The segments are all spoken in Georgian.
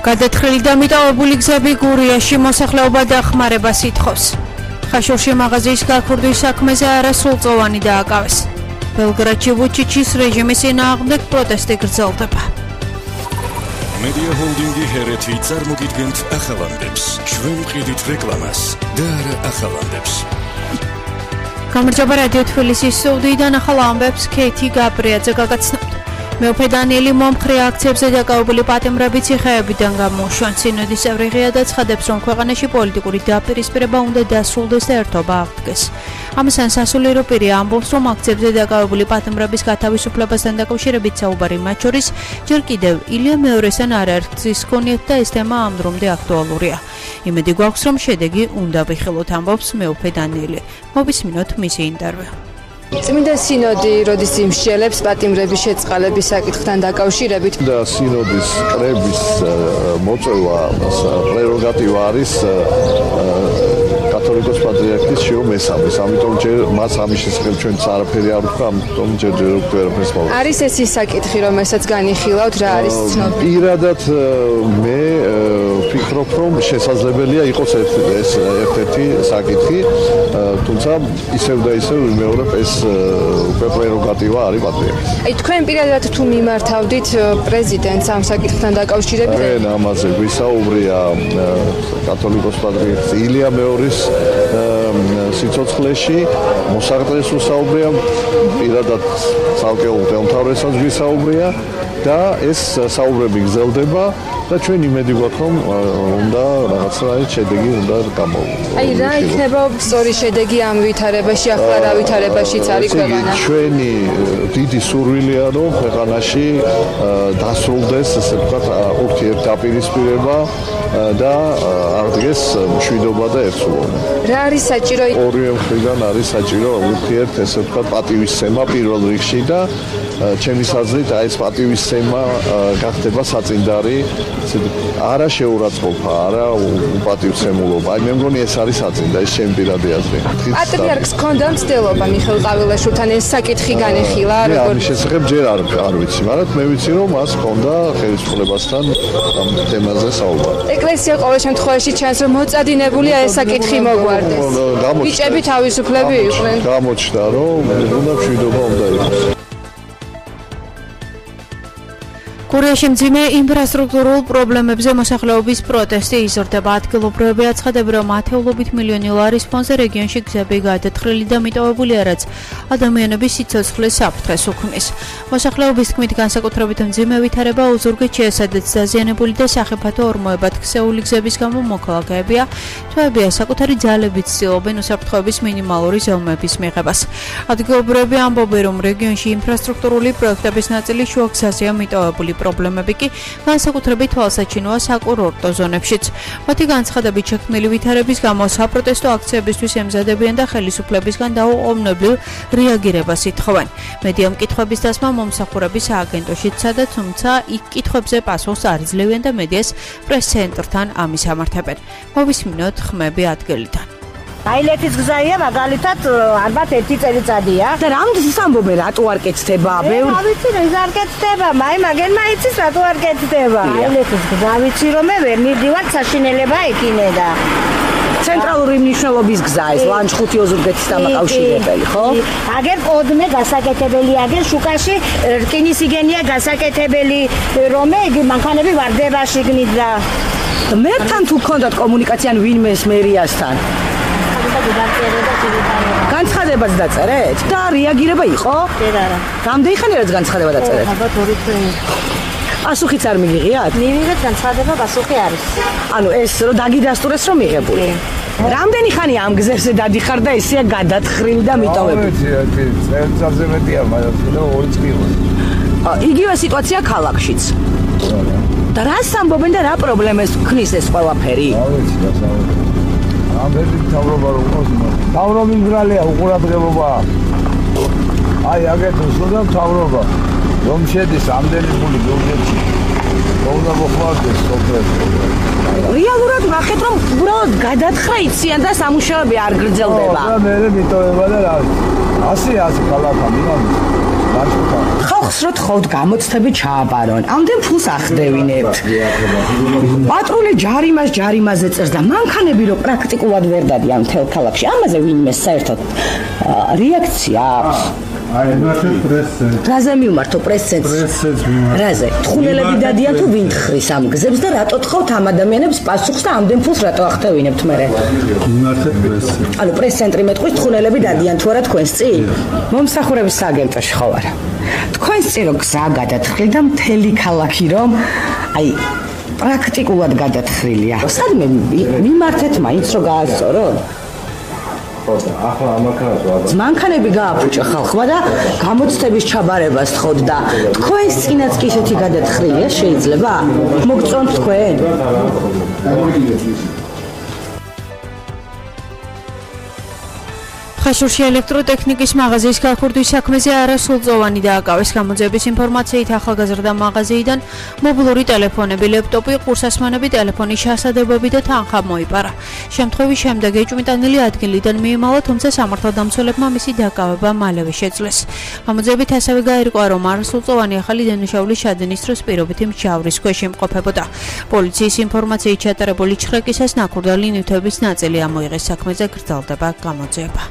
გადათხრილი და მიტოვებული გზები გურიაში მოსახლეობა დახმარებას ითხოვს. ხაშურში მაღაზიის გაქურდვის საქმეზე არასრულწლოვანი დააკავეს. ბელგრადში ვუჩიჩის რეჟიმის წინააღმდეგ პროტესტი გრძელდება. Media Holding-ი ჰერეთი წარმოგიდგენთ ახალამდებს. ჩვენ ვყიდით რეკლამას და არა ახალამდებს. გამარჯობა რადიო თბილისის სტუდიიდან ახალ ამბებს ქეთი გაბრიაძე გაგაცნობთ. მეუფე დანიელი მომხრე აქციებზე დაკავებული პატიმრები ციხეებიდან გამოუშვან. სინოდის წევრი ღია და ცხადებს, რომ ქვეყანაში პოლიტიკური დაპირისპირება უნდა დასრულდეს და ერთობა აღდგეს. ამასთან სასულიერო პირი ამბობს, რომ აქციებზე დაკავებული პატიმრების გათავისუფლებასთან დაკავშირებით საუბარი მათ შორის ჯერ კიდევ ილია მეორესთან არაერთგზის ჰქონიათ და ეს თემა ამ დრომდე აქტუალურია. იმედი გვაქვს, რომ შედეგი უნდა ვიხილოთ, ამბობს მეუფე დანიელი. მოვისმინოთ მისი ინტერვიუ. წმინდა სინოდი როდის იმსჯელებს პატიმრების შეწყალების საკითხთან დაკავშირებით და სინოდის კრების მოწვევა პრეროგატივა არის კათოლიკოს პატრიარქის შიო მესამეს, ამიტომ ჯერ მას ამის შესახებ ჩვენც არაფერი არ ვთქვა, ამიტომ ჯერ ვერაფერს მოვიდა. არის ეს ის საკითხი, რომელსაც განიხილავთ, რა არის ცნობილი? პირადად მე ვფიქრობ, რომ შესაძლებელია იყოს ეს ერთ-ერთი საკითხი, თუმცა ისევ და ისევ ვიმეორებ ეს უკვე პრეროგატივა არის პატრიარქის. აი თქვენ პირადად თუ მიმართავდით პრეზიდენტს ამ საკითხთან დაკავშირებით? ჩვენ ამაზე გვისაუბრია კათოლიკოს პატრიარქის ილია მეორის სიცოცხლეში, მოსახლეს უსაუბრია, პირადად ცალკეულ თემთავრესაც გვისაუბრია და ეს საუბრები გრძელდება და ჩვენ იმედი გვაქვს, რომ უნდა რაღაცნაირად შედეგი უნდა გამოვიდეს. აი რა იქნება სწორი შედეგი ამ ვითარებაში, ახლა რა ვითარებაშიც არის ქვეყანა? ჩვენი დიდი სურვილია, რომ ქვეყანაში დასრულდეს, ასე ვთქვათ, ურთიერთდაპირისპირება და აღდგეს მშვიდობა და ერთსულობა. რა არის საჭირო? ორივე მხრიდან არის საჭირო ურთიერთ, ასე ვთქვათ, პატივისცემა პირველ რიგში და ჩემის აზრით აი ეს პატივისცემა გახდება საწინდარი, არა შეურაცხყოფა, არა უპატივცემულობა. აი მე მგონი ეს არის საწინდა, ეს ჩემი პირადი აზრი. პატრიარქს ჰქონდა მცდელობა მიხეილ ყავილაშვილთან ეს საკითხი განეხილა, როგორ? ამის შესახებ ჯერ არ ვიცი, მაგრამ მე ვიცი, რომ მას ჰქონდა ხელისუფლებასთან ამ თემაზე საუბარი. ეკლესია ყოველ შემთხვევაში ჩანს, რომ მოწადინებულია ეს საკითხი მოგვარდეს. ბიჭები თავისუფლები იყვნენ. გამოჩნდა, რომ უნდა მშვიდობა უნდა იყოს. გურიაში მძიმე ინფრასტრუქტურულ პრობლემებზე მოსახლეობის პროტესტი იზრდება. ადგილობრივები აცხადებენ, რომ ათეულობით მილიონი ლარის ფონზე რეგიონში გზები გადათხრილი და მიტოვებული არაც ადამიანების სიცოცხლის საფრთხეს უქმნის. მოსახლეობის თქმით, განსაკუთრებით მძიმე ვითარება ოზურგეთში შეესადეთ დაზიანებული და სახიფათო ორმოებად ქსეული გზების გამო მოქალაქეებია თვეებია საკუთარი ძალებით ცდილობენ უსაფრთხოების მინიმალური ზომების მიღებას. ადგილობრივები ამბობენ, რომ რეგიონში ინფრასტრუქტურული პროექტების ნაწილი შუა გზაზეა მიტოვებული. პრობლემები კი განსაკუთრებით თვალსაჩინოა საკურორტო ზონებშიც. მათი განცხადებით შექმნილი ვითარების გამო საპროტესტო აქციებისთვის ემზადებიან და ხელისუფლებისგან დაუყოვნებლივ რეაგირებას ითხოვენ. მედია მკითხვების დასმა მომსახურების სააგენტოშიც სცადა, თუმცა იქ კითხვებზე პასუხს არ იძლევიან და მედიას პრეს-ცენტრთან ამის ამართებენ. მოვისმინოთ ხმები ადგილიდან. აილეთის გზაა მაგალითად ალბათ 1 წელიწადია და რამდენს ამბობენ რატო არ კეთდება? რა ვიცი რა არ კეთდება, მაგენმა იცის რატო არ კეთდება. აილეთის გზა ვიცი რომ მე ვერ მივდივარ, საშინელება ეკინე და ცენტრალური მნიშვნელობის გზა ეს ლანჩხუთი ოზურგეთის დამაკავშირებელი, ხო? აგერ კოდმე გასაკეთებელი, აგერ შუკაში რკინისიგენია გასაკეთებელი, რომე იგი მანქანები ვარდებაში გნიდა. მერთან თუ გქონდათ კომუნიკაცია ვინმეს მერიასთან? განცხადებაც დაწერეთ და რეაგირება იყო? არა. რამდენი ხანი რაც განცხადება დაწერეთ? ალბათ 2 თვე. პასუხიც არ მიგიღიათ? მივიღეთ განცხადება, პასუხი არის. ანუ ეს რომ დაგიდასტურეს რომ მიღებული. რამდენი ხანი ამ გზებზე დადიხარ და ესეა გადათხრილი და მიტოვებული? წელიწადზე მეტია, მაგრამ 2 წელი. იგივე სიტუაცია ქალაქშიც. და რას ამბობენ და რა პრობლემებს ქნის ეს ყველაფერი? ამბები თავრობა რომ ყოსმა. თავრობის ბრალია უყურადღებობა. აი აგეთოს და თავრობა. რომ შედის ამდენი ფული ბიუჯეტში. უნდა მოხმარდეს სოფელში. რეალურად ნახეთ რომ უბრალოდ გადათხრა იციან და სამუშაოები არ გრძელდება. და მე მიტოვება და რა. 100 ქალაქა მინამის. ხალხს რო თხოვთ გამოცდები ჩააბარონ. ამდენ ფულს ახდევინებთ. პატრული ჯარიმაზე წერს და მანქანები რო პრაქტიკულად ვერ დადიან მთელ ქალაქში. ამაზე ვინმე საერთოდ რეაქცია აქვს. რაზე მივმართო პრეს-ცენტრს? რაზე? თხუნელები დადიან თუ ვინ ხრის ამ გზებს და რატო თხოვთ ამ ადამიანებს პასუხს და ამდენ ფულს რატო ახდევინებთ მერე? მივმართეთ პრეს-ცენტრს. ანუ პრეს-ცენტრი მეტყვის თხუნელები დადიან თუ არა თქვენს წინ? მომსახურების სააგენტოში ხო არა? თქვენს წინ რო გზა გადათხრი და მთელი ქალაქი რომ აი პრაქტიკულად გადათხრილია. სადმე მიმართეთ მაინც რო გაასწოროთ? ახლა ამაკაც მანქანები გააფუჭა ხალხმა და გამოცდების ჩაბარებას თხოვთ და თქვენს წინაც კი ისეთი გადათხრილია შეიძლება? მოგწონთ თქვენ? ხაშურში ელექტროტექნიკის მაღაზიის გაქურთვის საქმეზე არასრულწლოვანი დააკავეს. გამოძიების ინფორმაციით ახალგაზრდა მაღაზიიდან მობილური ტელეფონები, ლეპტოპი, ყურსასმენები, ტელეფონის ჩასადებები და თანხა მოიპარა. შემთხვევის შემდეგ ეჭვმიტანილი ადგილიდან მიემალა, თუმცა სამართალდამცველებმა მისი დაკავება მალევე შეძლეს. გამოძიებით ასევე გაირკვა, რომ არასრულწლოვანი ახალი დანაშაულის ჩადენის დროს პირობითი მჟავრის ქვეშ იმყოფებოდა. პოლიციის ინფორმაციით ჩატარებული ჩხრეკისას ნაკურდალი ნივთების ნაწილი ამოიღეს. საქმეზე გრძელდება გამოძიება.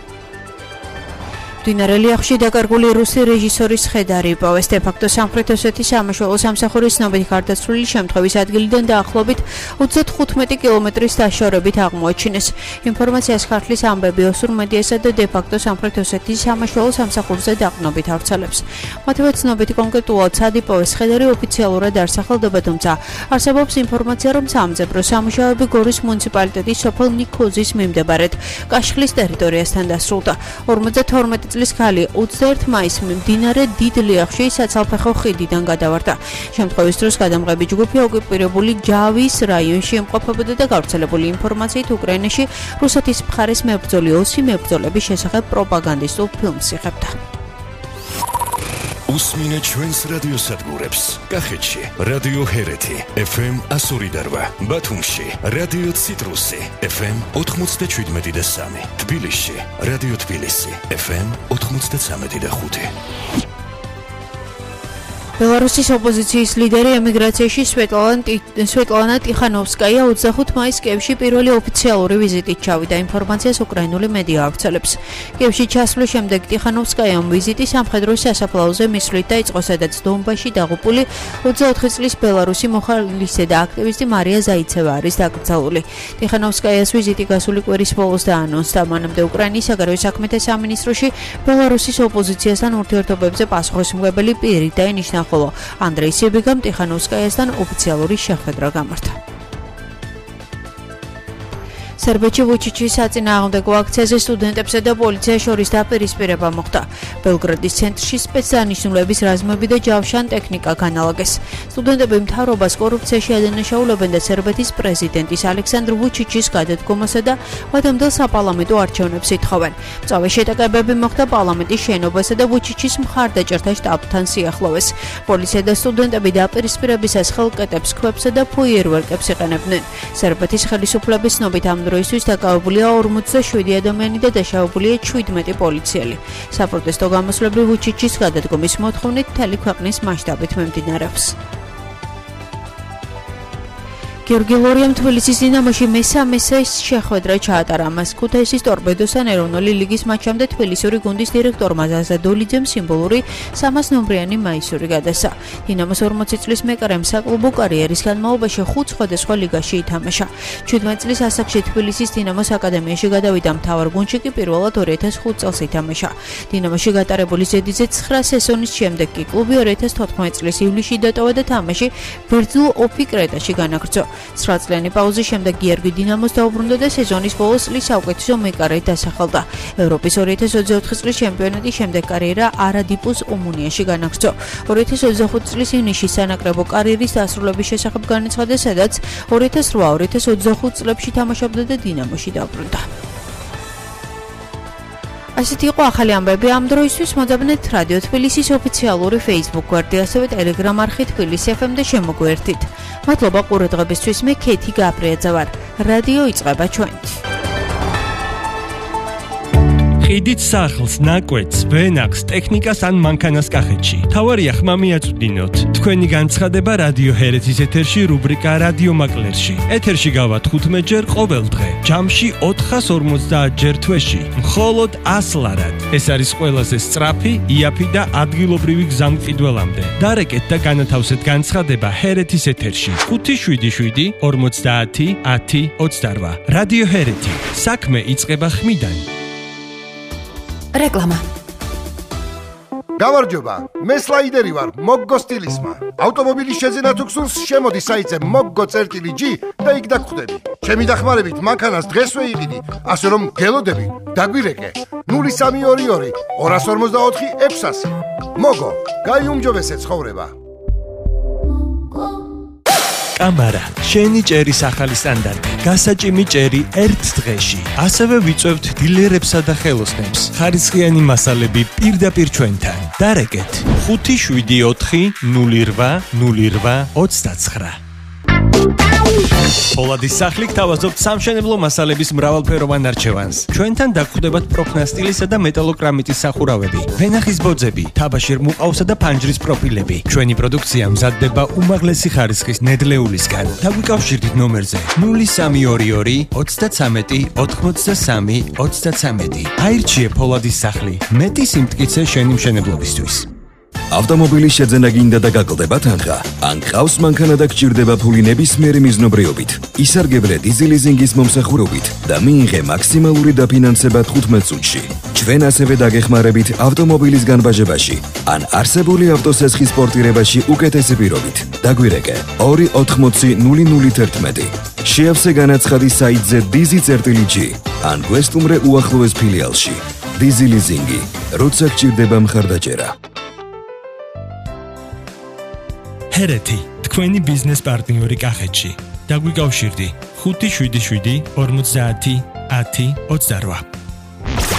მდინარე ლიახში დაკარგული რუსი რეჟისორის ხედარი იპოვეს. დე-ფაქტო სამხრეთ ოსეთის სამაშველო სამსახურის ცნობით გარდაცვლილი შემთხვევის ადგილიდან დაახლოებით 35 კილომეტრის დაშორებით აღმოაჩინეს. ინფორმაციას ქართლის ამბები ოსურ მედიასა და დე-ფაქტო სამხრეთ ოსეთის სამაშველო სამსახურზე დაყრდნობით ავრცელებს. მათივე ცნობით კონკრეტულად სად იპოვეს ხედარი ოფიციალურად არ სახელდება, თუმცა არსებობს ინფორმაცია, რომ სამძებრო სამუშაოები გორის მუნიციპალიტეტის სოფელ ნიქოზის მიმდებარედ კაშხლის ტერიტორიასთან დასრულდა. 52 წლის ქალი 21 მაისს მდინარე დიდ ლიახში საცალფეხო ხიდიდან გადავარდა. შემთხვევის დროს გადამღები ჯგუფი ოკუპირებული ჯავის რაიონში იმყოფებოდა და გავრცელებული ინფორმაციით უკრაინაში რუსეთის მხარეს მებრძოლი ოსი მებრძოლების შესახებ პროპაგანდისტულ ფილმს იღებდა. უსმინე ჩვენს რადიოსადგურებს. კახეთში რადიო ჰერეთი FM 102.8, ბათუმში რადიო ციტრუსი FM 97.3, თბილისში რადიო თბილისი FM 93.5. ბელარუსის ოპოზიციის ლიდერი ემიგრაციაში სვეტლანა ტიხანოვსკაია 25 მაისს კიევში პირველი ოფიციალური ვიზიტით ჩავიდა. ინფორმაციას უკრაინული მედია ავრცელებს. კიევში ჩასვლის შემდეგ ტიხანოვსკაიამ ვიზიტი სამხედრო სასაფლაოზე მისვლით დაიწყო, სადაც დონბასში დაღუპული 24 წლის ბელარუსი მოხალისე და აქტივისტი მარია ზაიცევა არის დაკრძალული. ტიხანოვსკაიას ვიზიტი გასული კვირის ბოლოს დაანონსდა. მანამდე უკრაინის საგარეო საქმეთა სამინისტროში ბელარუსის ოპოზიციასთან ურთიერთობებზე პასუხისმგებელი პირი დაინიშნა, ხოლო ანდრეი სიბიგამ ტიხანოვსკაიასთან ოფიციალური შეხვედრა გამართა. სერბეთში ვუჩიჩის საწინააღმდეგო აქციაზე სტუდენტებსა და პოლიციას შორის დაპირისპირება მოხდა. ბელგრადის ცენტრში სპეცდანიშნულების რაზმები და ჯავშან ტექნიკა განალაგეს. სტუდენტები მთავრობას კორუფციაში ადანაშაულებენ და სერბეთის პრეზიდენტის ალექსანდრ ვუჩიჩის გადადგომასა და მადამდელ საპარლამენტო არჩევნებს ითხოვენ. მწვავე შეტაკებები მოხდა პარლამენტის შენობასა და ვუჩიჩის მხარდაჭერთა შტაბთან სიახლოვეს. პოლიცია და სტუდენტები დაპირისპირებისას ხელკეტებს, ქვებსა და ფოიერვერკებს იყენებდნენ. სერბეთის ხელისუფლების ცნობით ამ დროისთვის დაკავებულია 47 ადამიანი და დაშავებულია 17 პოლიციელი. საპროტესტო გამოსვლები ვუჩიჩის გადადგომის მოთხოვნით მთელი ქვეყნის მასშტაბით მიმდინარეობს. გიორგი ლორიამ თბილისის დინამოში მესამე შეხვედრა ჩაატარა. მას ქუთაისის ტორპედოსთან ეროვნული ლიგის მატჩამდე თბილისური გუნდის დირექტორმა ზაზა დოლიძემ სიმბოლური 300 ნომრიანი მაისური გადასცა. დინამოს 40 წლის მეკარემ საკლუბო კარიერის განმავლობაში 5 სხვადასხვა ლიგაში ითამაშა. 17 წლის ასაკში თბილისის დინამოს აკადემიაში გადავიდა, მთავარ გუნდში კი პირველად 2005 წელს ითამაშა. დინამოში გატარებული ზედიზე 9 სეზონის შემდეგ კი კლუბი 2014 წლის ივლისში დატოვა და თამაში ბერძნულ ოფი კრეტაში განაგრძო. 9 წლიანი პაუზის შემდეგ გიორგი დინამოს დაუბრუნდა და სეზონის ბოლოს წლის საუკეთესო მეკარედ დასახელდა. ევროპის 2024 წლის ჩემპიონატის შემდეგ კარიერა არადიპუს ომუნიაში განაგრძო. 2025 წლის ივნისში სანაკრებო კარიერის დასრულების შესახებ განაცხადა, სადაც 2008-2025 წლებში თამაშობდა და დინამოში დაუბრუნდა. ასეთი იყო ახალი ამბები ამ დროისთვის. მოძებნეთ რადიო თბილისის ოფიციალური Facebook გვერდი, ასევე Telegram არხი თბილისი FM და შემოგვერთით. მადლობა ყურადღებისთვის. მე ქეთი გაბრიაძე ვარ. რადიო იწყება ჩვენით. ყიდით სახლს, ნაკვეთს, ვენახს, ტექნიკას ან მანქანას კახეთში. თავარია ხმა მიაწვდინოთ. თქვენი განცხადება რადიო ჰერეთის ეთერში რუბრიკა რადიო მაკლერში. ეთერში გავა 15 ჯერ ყოველ დღე. ჯამში 450 ჯერ თვეში. მხოლოდ 100 ლარად. ეს არის ყველაზე სწრაფი, იაფი და ადგილობრივი გზამყიდველამდე. დარეკეთ და განათავსეთ განცხადება ჰერეთის ეთერში. 577 50 10 28. რადიო ჰერეთი. საქმე იწყება ხმიდან. რეკლამა. გამარჯობა, მე სლაიდერი ვარ, მოგგო სტილისმა. ავტომობილის შეძენა თუ გსურს, შემოდი საიტზე moggo.g და იქ დაგხვდები. ჩემი დახმარებით მანქანას დღესვე იყიდი, ასე რომ გელოდები, დაგვირეკე. 0322 254 600. მოგო, გაიუმჯობესე ცხოვრება. კამარა, შენი ჭერის ახალი სტანდარტი. გასაჭიმი ჭერი ერთ დღეში. ასევე ვიწევთ დილერებსა და ხელოსნებს. ხარისხიანი მასალები პირდაპირ ჩვენთან. დარეკეთ 574 08 08 29. პოლადის სახლი გთავაზობთ სამშენებლო მასალების მრავალფეროვან არჩევანს. ჩვენთან დაგხვდებათ პროფნასტილისა და მეტალოკრამიტის სახურავები, ვენახის ბოძები, თაბაშირ მუყავსა და ფანჯრის პროფილები. ჩვენი პროდუქცია მზადდება უმაღლესი ხარისხის ნედლეულისგან. დაგვიკავშირდით ნომერზე 0322 33 83 33. აირჩიე პოლადის სახლი. მეტი სიმტკიცე შენი მშენებლობისთვის. ავტომობილის შეძენა გინდა და გაკლდება თანხა. ან ყავს მანქანა და გჭირდება ფული ნებისმიერი მიზნობრიობით. ისარგებლე დიზელიზინგის მომსახურებით და მიიღე მაქსიმალური დაფინანსება 15 წუთში. ჩვენ ასევე დაგეხმარებით ავტომობილის განბაჟებაში ან არსებული ავტოსესხის პორტირებაში უკეთესი პირობით. დაგვირეკე 280 001. შეავსე განაცხადი საიტზე dizi.g ან გვესტუმრე უახლოეს ფილიალში. დიზელიზინგი, როცა გჭირდება მხარდაჭერა. ჰერეთი, თქვენი ბიზნეს პარტნიორი კახეთში. დაგვიკავშირდი 577 50 10 28.